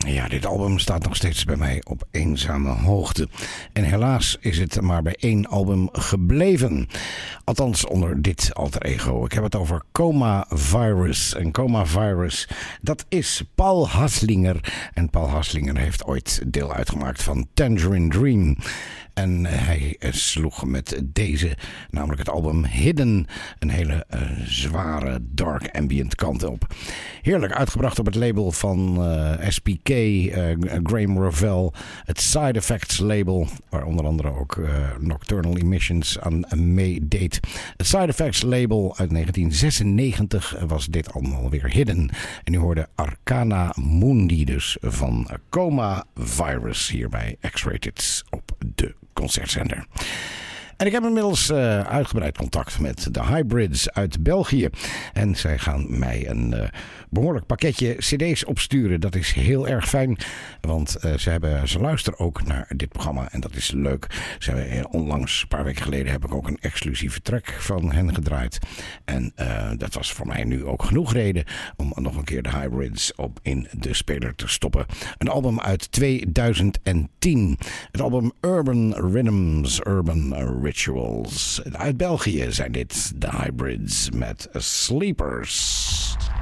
Ja, dit album staat nog steeds bij mij op eenzame hoogte. En helaas is het maar bij één album gebleven. Althans onder dit alter ego. Ik heb het over Coma Virus. En Coma Virus, dat is Paul Haslinger. En Paul Haslinger heeft ooit deel uitgemaakt van Tangerine Dream. En hij sloeg met deze, namelijk het album Hidden, een hele zware dark ambient kant op. Heerlijk uitgebracht op het label van SPK, Graham Revell, het Side Effects label, waar onder andere ook Nocturnal Emissions aan meedeed. Het Side Effects label uit 1996 was dit allemaal weer Hidden. En u hoorde Arcana Mundi dus van Coma Virus hier bij X-Rated op de concertzender. En ik heb inmiddels uitgebreid contact met de Hybrids uit België. En zij gaan mij een behoorlijk pakketje cd's opsturen. Dat is heel erg fijn, want ze luisteren ook naar dit programma. En dat is leuk. Onlangs, een paar weken geleden, heb ik ook een exclusieve track van hen gedraaid. En dat was voor mij nu ook genoeg reden om nog een keer de Hybrids op in de speler te stoppen. Een album uit 2010. Het album Urban Rhythms, Urban Rituals. Uit België zijn dit de Hybrids met Sleepers.